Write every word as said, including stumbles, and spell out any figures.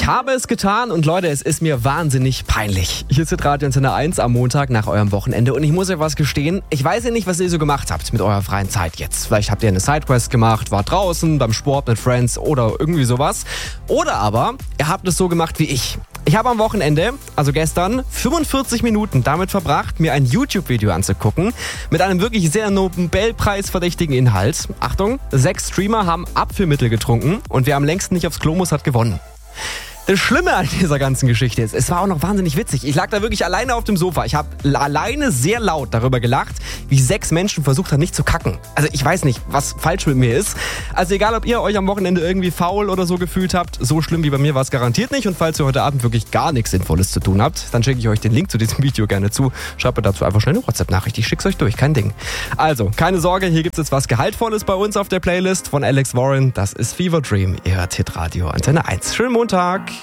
Ich habe es getan und Leute, es ist mir wahnsinnig peinlich. Hier ist Radio Antenne eins am Montag nach eurem Wochenende und ich muss euch was gestehen, ich weiß ja nicht, was ihr so gemacht habt mit eurer freien Zeit jetzt. Vielleicht habt ihr eine Sidequest gemacht, wart draußen, beim Sport mit Friends oder irgendwie sowas. Oder aber ihr habt es so gemacht wie ich. Ich habe am Wochenende, also gestern, fünfundvierzig Minuten damit verbracht, mir ein YouTube-Video anzugucken mit einem wirklich sehr Nobelpreis-verdächtigen Inhalt. Achtung, sechs Streamer haben Abführmittel getrunken und wer am längsten nicht aufs Klo muss, hat gewonnen. Das Schlimme an dieser ganzen Geschichte ist, es war auch noch wahnsinnig witzig. Ich lag da wirklich alleine auf dem Sofa. Ich habe alleine sehr laut darüber gelacht, wie sechs Menschen versucht haben, nicht zu kacken. Also ich weiß nicht, was falsch mit mir ist. Also egal, ob ihr euch am Wochenende irgendwie faul oder so gefühlt habt, so schlimm wie bei mir war es garantiert nicht. Und falls ihr heute Abend wirklich gar nichts Sinnvolles zu tun habt, dann schicke ich euch den Link zu diesem Video gerne zu. Schreibt mir dazu einfach schnell eine WhatsApp-Nachricht. Ich schick's euch durch, kein Ding. Also, keine Sorge, hier gibt's jetzt was Gehaltvolles bei uns auf der Playlist von Alex Warren. Das ist Fever Dream. Ihr hört Hitradio Antenne eins. Schönen Montag.